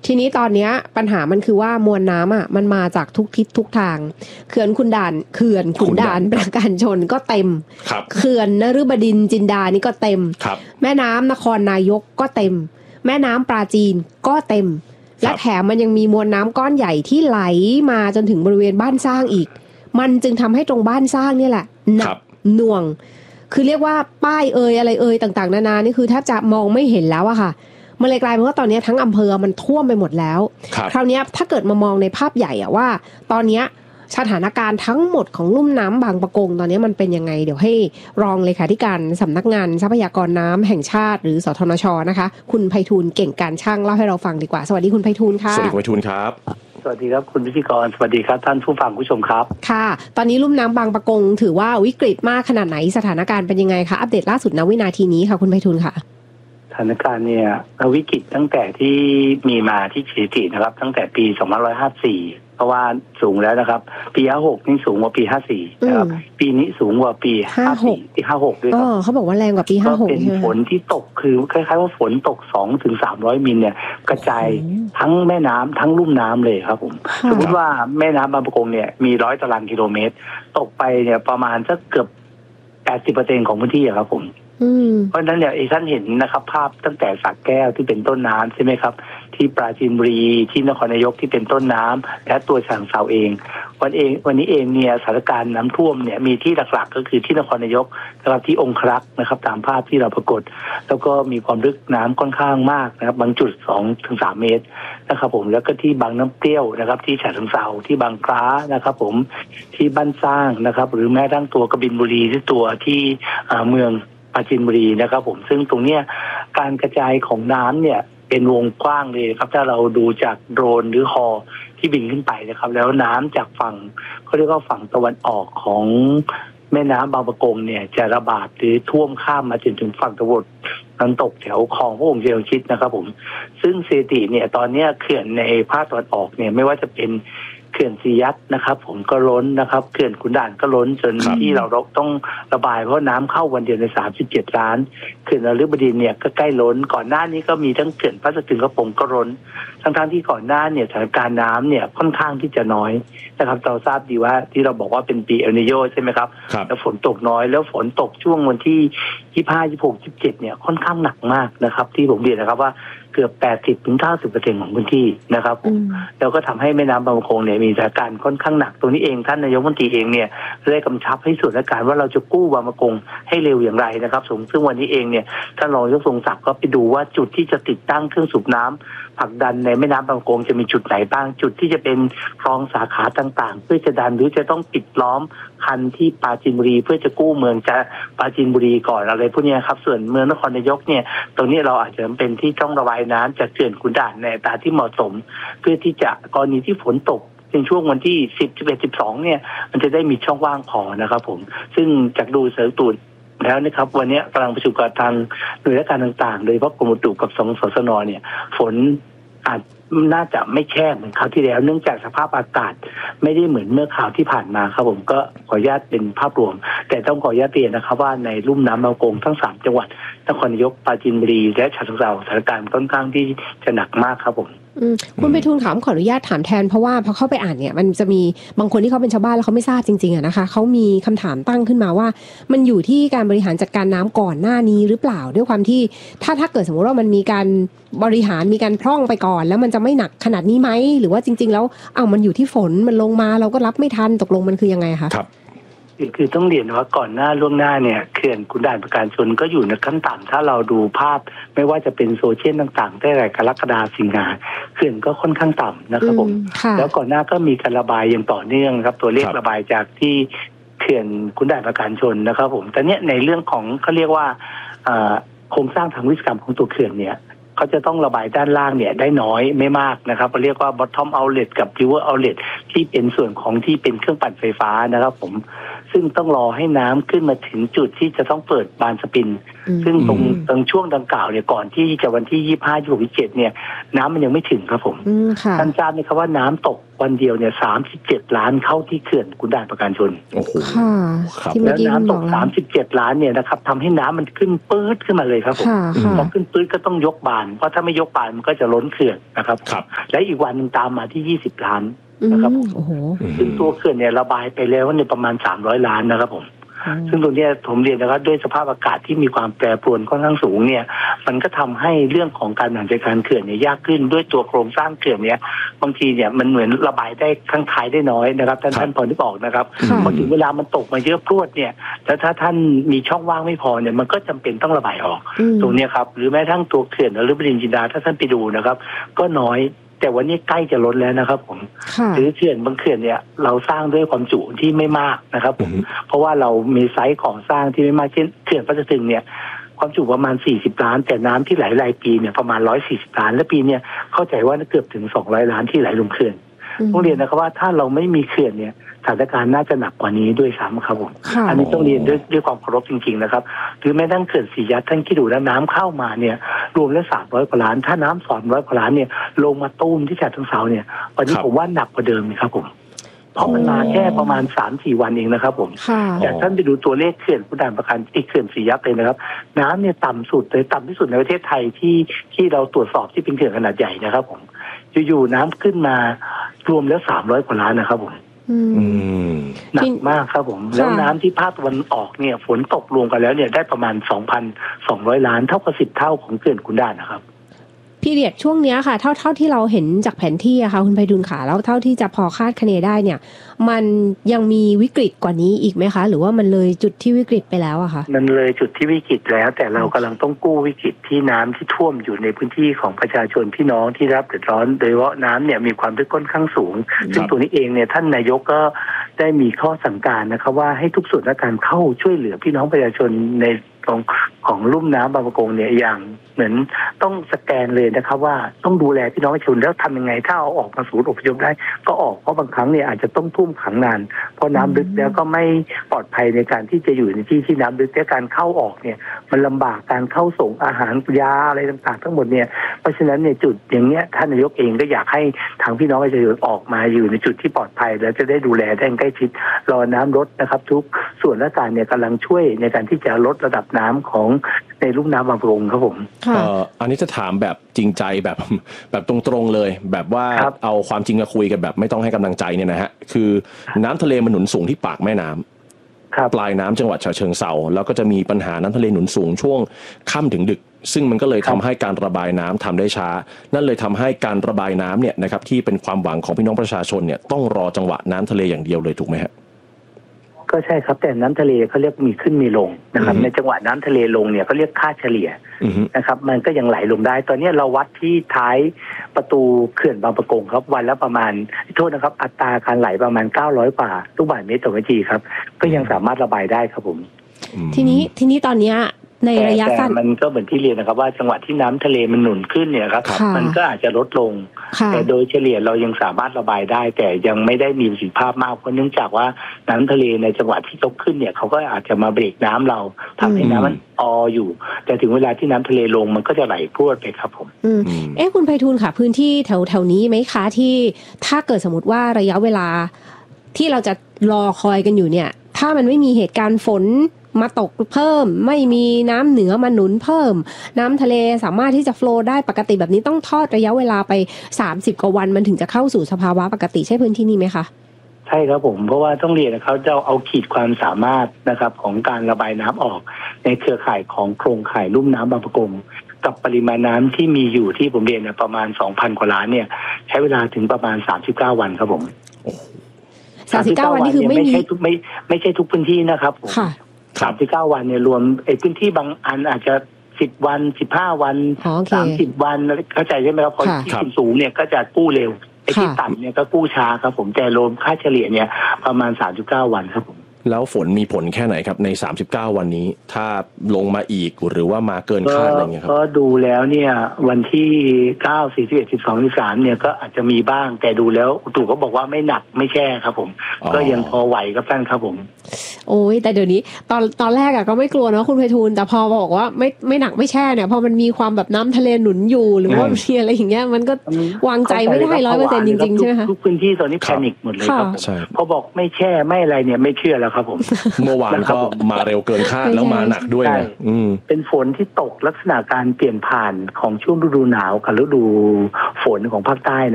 ทีนี้ตอนนี้ปัญหามันคือว่ามวลน้ำอ่ะมันมาจากทุกทิศทุกทางเขื่อนขุนด่านประการชนก็เต็มเขื่อนนฤบดินทร์จินดานี่ก็เต็มแม่น้ำนครนายกก็เต็มแม่น้ำปราจีนก็เต็มและแถมมันยังมีมวลน้ำก้อนใหญ่ที่ไหลมาจนถึงบริเวณบ้านสร้างอีกมันจึงทำให้ตรงบ้านสร้างนี่แหละหนักหน่วงคือเรียกว่าป้ายอะไรต่างๆนานานี่คือแทบจะมองไม่เห็นแล้วอะค่ะมันเลยกลายเป็นว่าตอนนี้ทั้งอำเภอมันท่วมไปหมดแล้วคราวนี้ถ้าเกิดมามองในภาพใหญ่อะว่าตอนนี้สถานการณ์ทั้งหมดของลุ่มน้ำบางปะกงตอนนี้มันเป็นยังไงเดี๋ยวให้รองเลขาธิการสำนักงานทรัพยากรน้ำแห่งชาติหรือสทนชนะคะคุณไพฑูรย์เก่งการช่างเล่าให้เราฟังดีกว่าสวัสดีคุณไพฑูรย์ค่ะสวัสดีคุณไพฑูรย์ครับสวัสดีครับคุณพิธีกรสวัสดีครับท่านผู้ฟังผู้ชมครับค่ะตอนนี้ลุ่มน้ำบางปะกงถือว่าวิกฤตมากขนาดไหนสถานการณ์เป็นยังไงคะอัปเดตล่าสุดณวินาทีนี้ค่ะคุณไพฑูรย์ค่ะสถานการณ์เนี่ยวิกฤตตั้งแต่ที่มีมาที่สถิตินะครับตั้งแต่ปี2554เพราะว่าสูงแล้วนะครับปี56นี่สูงกว่าปี54นะครับปีนี้สูงกว่าปี54ปี56ด้วยครับเขาบอกว่าแรงกว่าปี56 ก็เป็นฝนที่ตกคือคล้ายๆว่าฝนตก 2-300 มิลเนี่ยกระจายทั้งแม่น้ำทั้งลุ่มน้ำเลยครับผมสมมติว่าแม่น้ำบางปะกงเนี่ยมี100 ตารางกิโลเมตรตกไปเนี่ยประมาณสักเกือบ 80% ของพื้นที่ครับผมเพราะฉะนั้นเนี่ยท่านเห็นนะครับภาพตั้งแต่สระแก้วที่เป็นต้นน้ำใช่ไหมครับที่ปราจีนบุรีที่นครนายกที่เป็นต้นน้ำและตัวฉะเชิงเทราเองวันนี้เองเนี่ยสถานการณ์น้ำท่วมเนี่ยมีที่หลักๆก็คือที่นครนายกนะครับที่องครักษ์นะครับตามภาพที่เราปรากฏแล้วก็มีความลึกน้ำค่อนข้างมากนะครับบางจุด 2-3 เมตรนะครับผมแล้วก็ที่บางน้ำเปรี้ยวนะครับที่ฉะเชิงเทราที่บางคล้านะครับผมที่บ้านสร้างนะครับหรือแม้ทั้งตัวกบินบุรีที่ตัวที่เมืองปราจีนบุรีนะครับผมซึ่งตรงเนี้ยการกระจายของน้ำเนี่ยเป็นวงกว้างเลยครับถ้าเราดูจากโดรนหรือฮอที่บินขึ้นไปนะครับแล้วน้ำจากฝั่งเขาเรียกว่าฝั่งตะวันออกของแม่น้ำบางปะกงเนี่ยจะระบาดหรือท่วมข้ามมาจนถึงฝั่งตะวันตกแถวคลองพระองค์เจริญชิดนะครับผมซึ่งสถิติเนี่ยตอนนี้เขื่อนในภาคตะวันออกเนี่ยไม่ว่าจะเป็นเขื่อนสียัดนะครับผมก็ล้นนะครับเขื่อนขุนด่านก็ล้นจนที่เราต้องระบายเพราะน้ำเข้าวันเดียวใน37 ล้านเขื่อนนฤบดินทร์เนี่ยก็ใกล้ล้นก่อนหน้านี้ก็มีทั้งเขื่อนพระสตรีกระพงก็ล้นทั้งที่ก่อนหน้าเนี่ยสถานการณ์น้ำเนี่ยค่อนข้างที่จะน้อยนะครับเราทราบดีว่าที่เราบอกว่าเป็นปีเอลนิโญใช่ไหมครับแล้วฝนตกน้อยแล้วฝนตกช่วงวันที่25 26 27เนี่ยค่อนข้างหนักมากนะครับที่ผมเรียนนะครับว่าเกือบ 80-90% ของพื้นที่นะครับแล้วก็ทำให้แม่น้ำบางปะกงเนี่ยมีสถานการณ์ค่อนข้างหนักตรงนี้เองท่านนายกรัฐมนตรีเองเนี่ยได้กำชับให้ส่วนราชการว่าเราจะกู้บางปะกงให้เร็วอย่างไรนะครับซึ่งวันนี้เองเนี่ยท่านรองนายกทรงศักดิ์ก็ไปดูว่าจุดที่จะติดตั้งเครื่องสูบน้ำผลักดันในแม่น้ำบางปะกงจะมีจุดไหนบ้างจุดที่จะเป็นคลองสาขาต่างๆเพื่อจะดันหรือจะต้องปิดล้อมคันที่ปราจีนบุรีเพื่อจะกู้เมืองจะปราจีนบุรีก่อนอะไรพวกนี้ครับส่วนเมืองนครนายกเนี่ยตรงนี้เราอาจจะเป็นที่ต้องระบายน้ำจากเขื่อนขุนด่านในอัตราที่เหมาะสมเพื่อที่จะกรณีที่ฝนตกในช่วงวันที่10 11 12เนี่ยมันจะได้มีช่องว่างพอนะครับผมซึ่งจากดูสถิติแล้วนะครับวันนี้กำลังประชุมกับทางหน่วยราชการต่างๆโดยเฉพาะกรมอุตุกับสสนเนี่ยฝนอาจน่าจะไม่แช่เหมือนคราวที่แล้วเนื่องจากสภาพอากาศไม่ได้เหมือนเมื่อคราวที่ผ่านมาครับผมก็ขออนุญาตเป็นภาพรวมแต่ต้องขออนุญาตเรียนนะครับว่าในลุ่มน้ำบางปะกงทั้ง3จังหวัดนครนายกปราจีนบุรีและฉะเชิงเทราสถานการณ์ค่อนข้างที่จะหนักมากครับผมคุณไพฑูรย์ขออนุญาตถามแทนเพราะว่าพอเข้าไปอ่านเนี่ยมันจะมีบางคนที่เขาเป็นชาวบ้านแล้วเขาไม่ทราบจริงๆอะนะคะเขามีคำถามตั้งขึ้นมาว่ามันอยู่ที่การบริหารจัดการน้ำก่อนหน้านี้หรือเปล่าด้วยความที่ถ้าเกิดสมมติว่ามันมีการบริหารมีการพร่องไปก่อนแล้วมันจะไม่หนักขนาดนี้ไหมหรือว่าจริงๆแล้วมันอยู่ที่ฝนมันลงมาเราก็รับไม่ทันตกลงมันคือยังไงคะครับคือต้องเรียนว่าก่อนหน้าล่วงหน้าเนี่ยเขื่อนขุนด่านประการชนก็อยู่ในขั้นต่ำถ้าเราดูภาพไม่ว่าจะเป็นโซเชียลต่างๆได้แต่กรกฎาคมสิงหาเขื่อนก็ค่อนข้างต่ำนะครับผมแล้วก่อนหน้าก็มีการระบายอย่างต่อเนื่องครับตัวเลขระบายจากที่เขื่อนขุนด่านประการชนนะครับผมแต่เนี้ยในเรื่องของเขาเรียกว่าโครงสร้างทางวิศวกรรมของตัวเขื่อนเนี่ยเขาจะต้องระบายด้านล่างเนี่ยได้น้อยไม่มากนะครับเราเรียกว่า bottom outlet กับ river outlet ที่เป็นส่วนของที่เป็นเครื่องปั่นไฟฟ้านะครับผมซึ่งต้องรอให้น้ำขึ้นมาถึงจุดที่จะต้องเปิดบานสปินซึ่งตรงช่วงดังกล่าวเนี่ยก่อนที่จะวันที่25 26 27เนี่ยน้ำมันยังไม่ถึงครับผมท่านทราบไหมครับว่าน้ำตกวันเดียวเนี่ย37 ล้านเข้าที่เขื่อนขุนด่านประการชนโอ้โหแล้วน้ำตก37 ล้านเนี่ยนะครับทำให้น้ำมันขึ้นปื๊ดขึ้นมาเลยครับผมพอขึ้นปื๊ดก็ต้องยกบานเพราะถ้าไม่ยกบานมันก็จะล้นเขื่อนนะครับและอีกวันนึงตามมาที่20 ล้านนะครับซึ่งตัวเขื่อนเนี่ยระบายไปแล้วเนี่ยประมาณ300 ล้านนะครับผมซึ่งตรงนี้ผมเรียนนะครับด้วยสภาพอากาศที่มีความแปรปรวนค่อนข้างสูงเนี่ยมันก็ทำให้เรื่องของการบริหารจัดการเขื่อนเนี่ยยากขึ้นด้วยตัวโครงสร้างเขื่อนเนี่ยบางทีเนี่ยมันเหมือนระบายได้ข้างท้ายได้น้อยนะครับท่านพอนึกออกนะครับพอถึงเวลามันตกมาเยอะพรวดเนี่ยแล้วถ้าท่านมีช่องว่างไม่พอเนี่ยมันก็จำเป็นต้องระบายออกตรงนี้ครับหรือแม้ทั้งตัวเขื่อนนฤบดินทร์จินดาถ้าท่านไปดูนะครับก็น้อยแต่วันนี้ใกล้จะล้นแล้วนะครับผมหรือเขื่อนบางเขื่อนเนี่ยเราสร้างด้วยความจุที่ไม่มากนะครับผมเพราะว่าเรามีไซส์ของสร้างที่ไม่มากเช่นเขื่อนพระสตึงเนี่ยความจุประมาณ40 ล้านแต่น้ำที่ไหลรายปีเนี่ยประมาณ140 ล้านและปีเนี่ยเข้าใจว่าเกือบถึง200 ล้านที่ไหลลงเขื่อนต้องเรียนนะครับว่าถ้าเราไม่มีเขื่อนเนี่ยสถานการณ์น่าจะหนักกว่านี้ด้วยซ้ำครับผมอันนี้ต้องเรียนด้วยความเคารพจริงๆนะครับหรือแม้ทั้งเขื่อนศรียัดท่านคิดดูแล้วน้ำเข้ามาเนี่ยรวมแล้ว300 กว่าล้านถ้าน้ำ200 กว่าล้านเนี่ยลงมาตุ้มที่ฉะเชิงเทราเนี่ยวันนี้ผมว่าหนักกว่าเดิมครับผมเพราะมันมาแค่ประมาณ 3-4 วันเองนะครับผมแต่ท่านไปดูตัวเลขเขื่อนขุนด่านประการเขื่อนศรียัดเลยนะครับน้ำเนี่ยต่ำสุดเลยต่ำที่สุดในประเทศไทยที่เราตรวจสอบที่เป็นเขื่อนขนาดใหญ่นะครับผมอยู่ๆน้ำขึ้นมารวมแล้ว300 กว่าล้านนะครับผมหนักมากครับผมแล้วน้ำที่ภาคตะวันออกเนี่ยฝนตกรวมกันแล้วเนี่ยได้ประมาณ 2,200 ล้านเท่ากับ10 เท่าของเขื่อนขุนด่านนะครับพีเรียดช่วงนี้ค่ะเท่าที่เราเห็นจากแผนที่อะค่ะคุณไพฑูรย์ค่ะแล้วเท่าที่จะพอคาดคะเนได้เนี่ยมันยังมีวิกฤตกว่านี้อีกไหมคะหรือว่ามันเลยจุดที่วิกฤตไปแล้วอะคะมันเลยจุดที่วิกฤตแล้วแต่เรากำลังต้องกู้วิกฤตที่น้ำที่ท่วมอยู่ในพื้นที่ของประชาชนพี่น้องที่รับเดือดร้อนโดยเฉพาะน้ำเนี่ยมีความลึกค่อนข้างสูงซึ่งตัวนี้เองเนี่ยท่านนายกก็ได้มีข้อสั่งการนะครับว่าให้ทุกส่วนราชการเข้าช่วยเหลือพี่น้องประชาชนในของลุ่มน้ำบางประกงเนี่ยอย่างเหมือนต้องสแกนเลยนะครับว่าต้องดูแลพี่น้องประชาชนแล้วทำยังไงถ้าเอาออกมาศูนย์อพยพได้ก็ออกเพราะบางครั้งเนี่ยอาจจะต้องทุ่มขังนานเพราะน้ำลึกแล้วก็ไม่ปลอดภัยในการที่จะอยู่ในที่น้ำลึกและการเข้าออกเนี่ยมันลำบากการเข้าส่งอาหารยาอะไรต่างๆทั้งหมดเนี่ยเพราะฉะนั้นเนี่ยจุดอย่างเนี้ยท่านนายกเองก็อยากให้ทางพี่น้องประชาชนออกมาอยู่ในจุดที่ปลอดภัยแล้วจะได้ดูแลได้ใกล้ชิดรอน้ำลดนะครับทุกส่วนราชการเนี่ยกำลังช่วยในการที่จะลดระดับน้ำของในลุ่มน้ำบางประกงครับผมอันนี้จะถามแบบจริงใจแบบตรงๆเลยแบบว่าเอาความจริงมาคุยกันแบบไม่ต้องให้กำลังใจเนี่ยนะฮะคือน้ำทะเลมันหนุนสูงที่ปากแม่น้ำปลายน้ำจังหวัดฉะเชิงเทราแล้วก็จะมีปัญหาน้ำทะเลหนุนสูงช่วงค่ำถึงดึกซึ่งมันก็เลยทำให้การระบายน้ำทำได้ช้านั่นเลยทำให้การระบายน้ำเนี่ยนะครับที่เป็นความหวังของพี่น้องประชาชนเนี่ยต้องรอจังหวะน้ำทะเลอย่างเดียวเลยถูกไหมฮะก็ใช่ครับแต่น้ำทะเลเขาเรียกมีขึ้นมีลงนะครับในจังหวะน้ำทะเลลงเนี่ยเขาเรียกค่าเฉลี่ยนะครับมันก็ยังไหลลงได้ตอนนี้เราวัดที่ท้ายประตูเขื่อนบางประกงครับวันละประมาณโทษนะครับอัตราการไหลประมาณ900 กว่าลูกบาศก์เมตรต่อวินาทีครับก็ยังสามารถระบายได้ครับผมทีนี้ตอนนี้ในระยะสั้นมันก็เหมือนที่เรียนนะครับว่าจังหวะที่น้ำทะเลมันหนุนขึ้นเนี่ยครับมันก็อาจจะลดลงแต่โดยเฉลี่ยเรายังสามารถระบายได้แต่ยังไม่ได้มีประสิทธิภาพมากเพราะเนื่องจากว่าน้ำทะเลในจังหวะที่ตกขึ้นเนี่ยเขาก็อาจจะมาเบรกน้ำเราทำให้น้ำมันอยู่แต่ถึงเวลาที่น้ำทะเลลงมันก็จะไหลพรวดไปครับผมคุณไพฑูรย์ค่ะพื้นที่แถวนี้ไหมคะที่ถ้าเกิดสมมติว่าระยะเวลาที่เราจะรอคอยกันอยู่เนี่ยถ้ามันไม่มีเหตุการณ์ฝนมาตกเพิ่มไม่มีน้ำเหนือมาหนุนเพิ่มน้ำทะเลสามารถที่จะโฟลว์ได้ปกติแบบนี้ต้องทอดระยะเวลาไป30 กว่าวันมันถึงจะเข้าสู่สภาวะปกติใช่พื้นที่นี้ไหมคะใช่ครับผมเพราะว่าต้องเรียนนะเขาจะเอาขีดความสามารถนะครับของการระบายน้ำออกในเครือข่ายของโครงข่ายลุ่มน้ำบางประกงกับปริมาณน้ำที่มีอยู่ที่ผมเรียนประมาณ 2,000 กว่าล้านเนี่ยใช้เวลาถึงประมาณ39 วันครับผม 39 วันนี่คือไม่ใช่ทุกพื้นที่นะครับผม39 วันเนี่ยรวมพื้นที่บางอันอาจจะ10 วัน15 วัน30 วันเข้าใจใช่ไหมครับเพราะที่สูงเนี่ยก็จะกู้เร็วที่ต่ำเนี่ยก็กู้ช้าครับผมแต่รวมค่าเฉลี่ยเนี่ยประมาณ39 วันครับผมแล้วฝนมีผลแค่ไหนครับใน39 วันนี้ถ้าลงมาอีกหรือว่ามาเกินคาดอะไรเงี้ยครับก็ดูแล้วเนี่ยวันที่9 41 12 13เนี่ยก็อาจจะมีบ้างแต่ดูแล้วอุตุก็บอกว่าไม่หนักไม่แช่ครับผมก็ยังพอไหวครับท่านครับผมโอ้ยแต่เดี๋ยวนี้ตอนแรกอะก็ไม่กลัวเนาะคุณไพฑูรย์แต่พอบอกว่าไม่หนักไม่แช่เนี่ยพอมันมีความแบบน้ำทะเลหนุนอยู่หรือว่ามีอะไรอย่างเงี้ยมันก็วางใจไม่ได้100%จริงๆใช่ไหมคะทุกพื้นที่ตอนนี้แพนิคหมดเลยครับพอบอกไม่แช่ไม่อะไรเนี่ยไม่เชื่อแล้วครับผมเมื่อวานก็มาเร็วเกินคาดแล้วมาหนักด้วยนะเป็นฝนที่ตกลักษณะการเปลี่ยนผ่านของช่วงฤดูหนาวกับฤดูฝนของภาคใต้